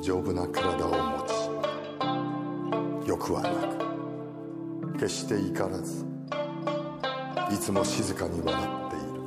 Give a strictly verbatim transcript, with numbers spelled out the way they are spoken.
丈夫な体を持ち、欲はなく決して怒らず、いつも静かに笑っている。